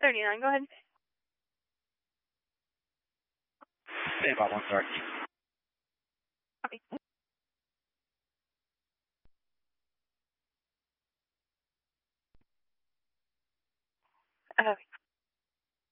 39, go ahead. Say about 130. Copy. Okay.